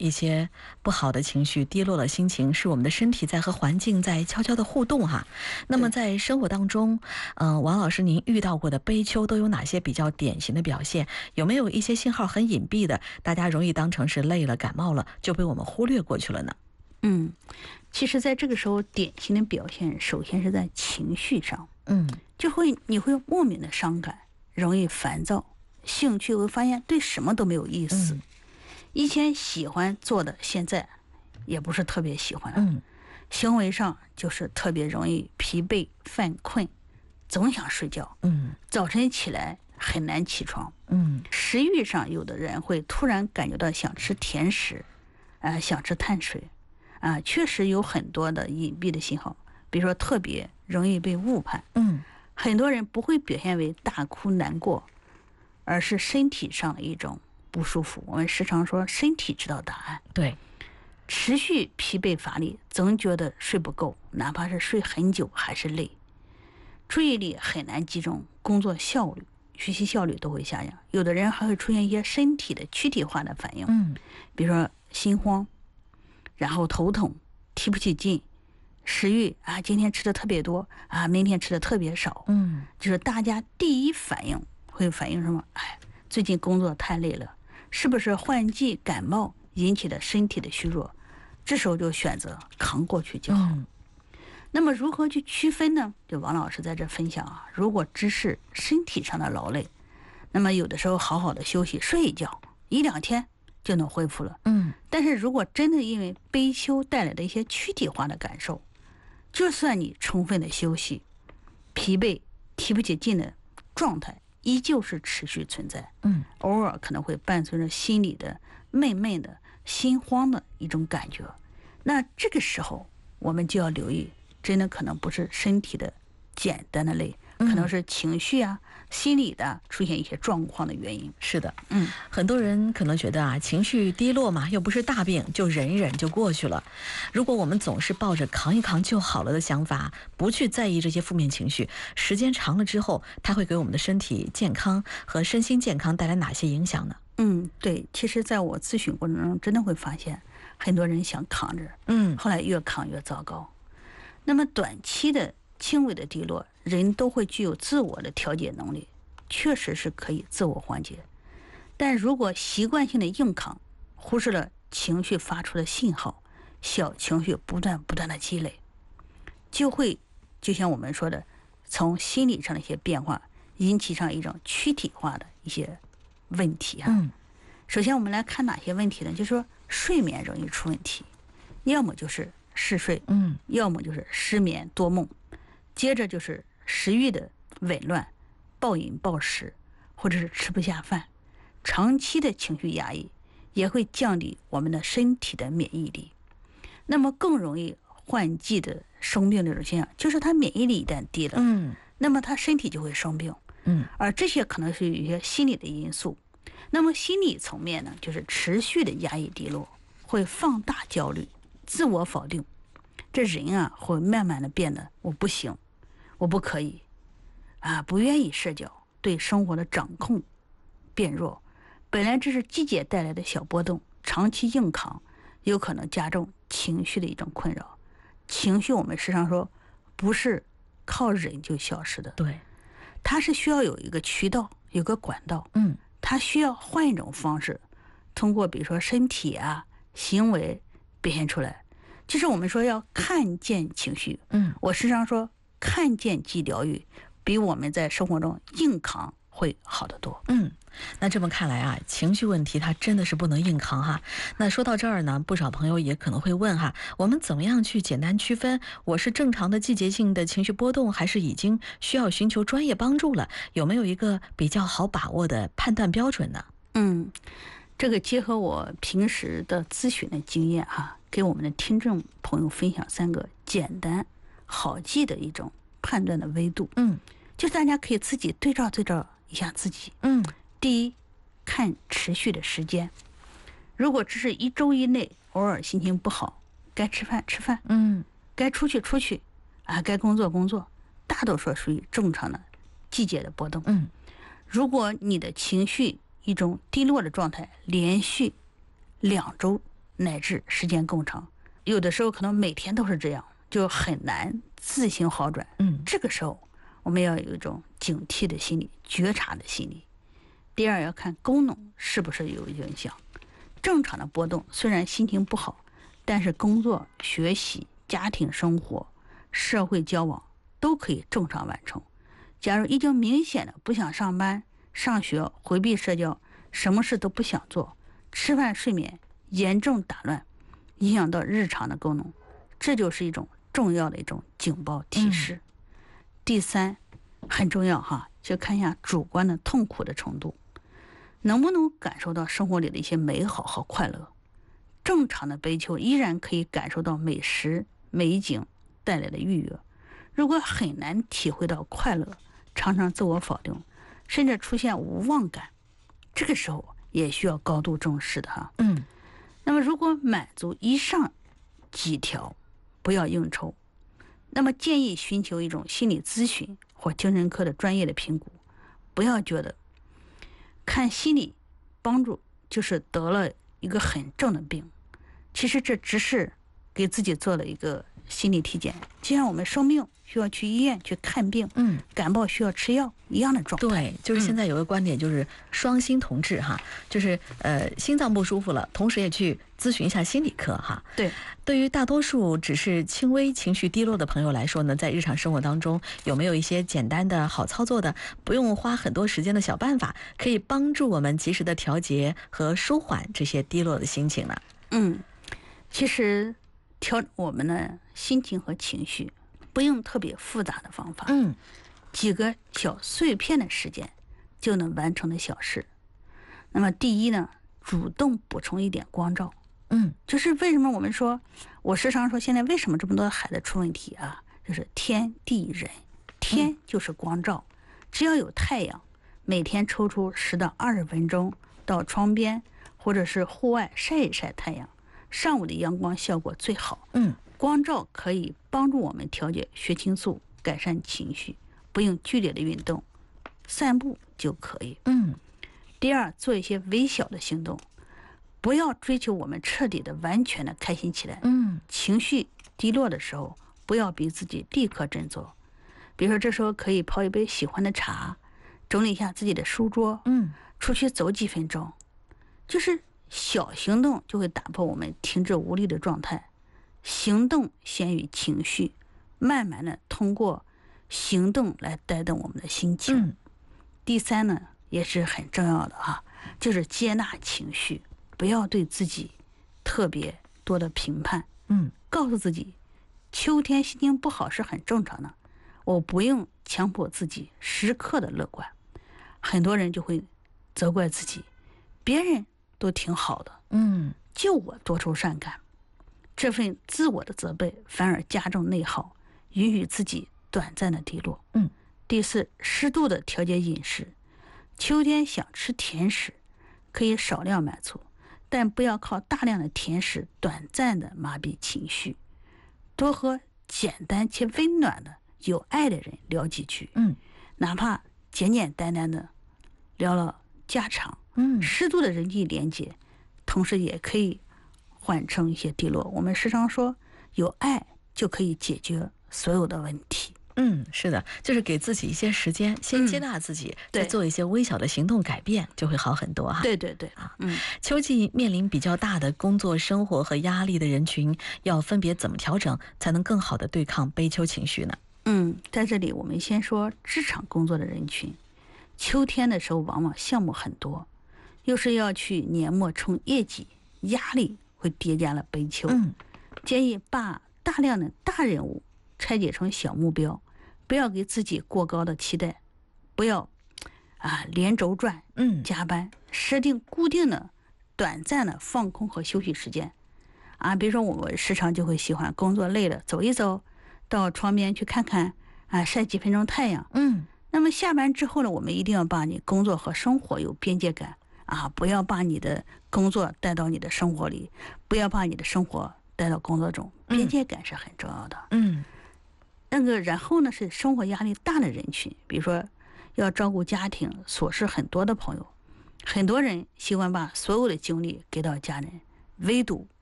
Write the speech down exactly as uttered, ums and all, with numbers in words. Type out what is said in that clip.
一些不好的情绪，低落的心情，是我们的身体在和环境在悄悄的互动哈。那么在生活当中，嗯、呃，王老师您遇到过的悲秋都有哪些比较典型的表现？有没有一些信号很隐蔽的，大家容易当成是累了、感冒了，就被我们忽略过去了呢？ 嗯，其实在这个时候，典型的表现首先是在情绪上， 嗯， 就会你会莫名的伤感，容易烦躁，兴趣会发现对什么都没有意思。 嗯以前喜欢做的，现在也不是特别喜欢了。 嗯， 行为上就是特别容易疲惫、犯困，总想睡觉。 嗯早晨起来很难起床。 嗯食欲上，有的人会突然感觉到想吃甜食，啊、呃，想吃碳水，啊、呃，确实有很多的隐蔽的信号，比如说特别容易被误判。 嗯， 很多人不会表现为大哭难过，而是身体上的一种不舒服。我们时常说身体知道答案。 对， 持续疲惫乏力，总觉得睡不够，哪怕是睡很久还是累。注意力很难集中，工作效率、学习效率都会下降。有的人还会出现一些身体的躯体化的反应， 嗯比如说心慌，然后头痛、提不起劲，食欲啊，今天吃的特别多啊，明天吃的特别少。 嗯， 就是大家第一反应会反映什么？哎，最近工作太累了，是不是换季感冒引起的身体的虚弱？这时候就选择扛过去就好。 嗯那么如何去区分呢？就王老师在这分享啊，如果只是身体上的劳累，那么有的时候好好的休息睡一觉，一两天就能恢复了。 嗯但是如果真的因为悲秋带来的一些躯体化的感受，就算你充分的休息，疲惫提不起劲的状态依旧是持续存在， 嗯， 偶尔可能会伴随着心里的闷闷的心慌的一种感觉。那这个时候我们就要留意，真的可能不是身体的简单的累，可能是情绪啊、心理的出现一些状况的原因。 是的， 嗯， 很多人可能觉得啊，情绪低落嘛，又不是大病，就忍一忍就过去了。如果我们总是抱着扛一扛就好了的想法，不去在意这些负面情绪，时间长了之后，它会给我们的身体健康和身心健康带来哪些影响呢？ 嗯，对，其实在我咨询过程中，真的会发现很多人想扛着， 嗯后来越扛越糟糕。那么短期的轻微的低落，人都会具有自我的调节能力，确实是可以自我缓解。但如果习惯性的硬扛，忽视了情绪发出的信号，小情绪不断不断的积累，就会就像我们说的，从心理上的一些变化，引起上一种躯体化的一些问题啊。 嗯首先我们来看哪些问题呢？就是说睡眠容易出问题，要么就是嗜睡， 嗯要么就是失眠多梦，接着就是食欲的紊乱，暴饮暴食，或者是吃不下饭。长期的情绪压抑也会降低我们的身体的免疫力，那么更容易换季的生病这种现象，就是他免疫力一旦低了， 嗯那么他身体就会生病。 嗯而这些可能是有一些心理的因素。那么心理层面呢，就是持续的压抑低落，会放大焦虑，自我否定。这人啊，会慢慢的变得我不行，我不可以，啊，不愿意社交，对生活的掌控变弱。本来这是季节带来的小波动，长期硬扛，有可能加重情绪的一种困扰。情绪我们时常说，不是靠忍就消失的， 对， 它是需要有一个渠道，有个管道。 嗯它需要换一种方式，通过比如说身体啊、行为表现出来。就是我们说要看见情绪， 嗯我时常说看见即疗愈，比我们在生活中硬扛会好得多。 嗯，那这么看来啊，情绪问题它真的是不能硬扛哈。那说到这儿呢，不少朋友也可能会问哈，我们怎么样去简单区分我是正常的季节性的情绪波动，还是已经需要寻求专业帮助了？有没有一个比较好把握的判断标准呢？ 嗯，这个结合我平时的咨询的经验哈，给我们的听众朋友分享三个简单好记的一种判断的维度。 嗯， 就大家可以自己对照对照一下自己。 嗯第一，看持续的时间。如果只是一周以内偶尔心情不好，该吃饭吃饭， 嗯该出去出去，啊，该工作工作，大多数属于正常的季节的波动。 嗯如果你的情绪一种低落的状态连续两周乃至时间更长，有的时候可能每天都是这样，就很难自行好转。 嗯， 这个时候我们要有一种警惕的心理，觉察的心理。第二，要看功能是不是有影响。正常的波动，虽然心情不好，但是工作、学习、家庭生活、社会交往都可以正常完成。假如已经明显的不想上班、上学，回避社交，什么事都不想做，吃饭睡眠严重打乱，影响到日常的功能，这就是一种重要的一种警报提示。嗯、第三，很重要哈，就看一下主观的痛苦的程度，能不能感受到生活里的一些美好和快乐。正常的悲秋依然可以感受到美食美景带来的愉悦，如果很难体会到快乐，常常自我否定，甚至出现无望感，这个时候也需要高度重视的哈。 嗯， 那么如果满足以上几条，不要应酬，那么建议寻求一种心理咨询或精神科的专业的评估。不要觉得看心理帮助就是得了一个很正的病，其实这只是给自己做了一个心理体检，就像我们生病需要去医院去看病， 嗯， 感冒需要吃药一样的状态。 对，就是现在有个观点就是双心同治哈，嗯、就是呃心脏不舒服了，同时也去咨询一下心理科哈。 对， 对于大多数只是轻微情绪低落的朋友来说呢，在日常生活当中有没有一些简单的好操作的，不用花很多时间的小办法，可以帮助我们及时的调节和舒缓这些低落的心情呢？ 嗯，其实调我们的心情和情绪不用特别复杂的方法， 嗯， 几个小碎片的时间就能完成的小事。那么第一呢，主动补充一点光照。 嗯， 就是为什么我们说，我时常说现在为什么这么多孩子出问题啊？就是天地人，天就是光照，嗯、只要有太阳，每天抽出十到二十分钟到窗边或者是户外晒一晒太阳，上午的阳光效果最好。 嗯， 光照可以帮助我们调节血清素，改善情绪，不用剧烈的运动，散步就可以。 嗯， 第二，做一些微小的行动，不要追求我们彻底的、完全的开心起来。 嗯， 情绪低落的时候，不要逼自己立刻振作。比如说，这时候可以泡一杯喜欢的茶，整理一下自己的书桌， 嗯， 出去走几分钟，就是小行动就会打破我们停滞无力的状态。行动先于情绪，慢慢的通过行动来带动我们的心情。 嗯、 第三呢，也是很重要的啊，就是接纳情绪，不要对自己特别多的评判。 嗯， 告诉自己，秋天心情不好是很正常的，我不用强迫自己时刻的乐观。很多人就会责怪自己，别人都挺好的， 嗯， 就我多愁善感。这份自我的责备反而加重内耗，允许自己短暂的低落。 嗯， 第四，适度的调节饮食。秋天想吃甜食，可以少量满足，但不要靠大量的甜食短暂的麻痹情绪。多和简单且温暖的、有爱的人聊几句， 嗯， 哪怕简简单单的聊了家常， 嗯， 适度的人际连接，同时也可以缓冲一些低落。我们时常说，有爱就可以解决所有的问题。 嗯，是的，就是给自己一些时间，先接纳自己，嗯、再做一些微小的行动改变，就会好很多哈。 对对对啊， 嗯， 秋季面临比较大的工作、生活和压力的人群，要分别怎么调整，才能更好的对抗悲秋情绪呢？ 嗯，在这里我们先说职场工作的人群，秋天的时候往往项目很多，又是要去年末冲业绩，压力会叠加了悲秋。 嗯， 建议把大量的大任务拆解成小目标，不要给自己过高的期待，不要啊连轴转， 嗯， 加班，设定固定的短暂的放空和休息时间啊。比如说我们时常就会喜欢工作累了走一走，到窗边去看看啊，晒几分钟太阳。 嗯， 那么下班之后呢，我们一定要把你工作和生活有边界感啊，不要把你的工作带到你的生活里，不要把你的生活带到工作中，边界感是很重要的。 嗯， 那个然后呢是生活压力大的人群，比如说要照顾家庭琐事很多的朋友，很多人喜欢把所有的精力给到家人，唯独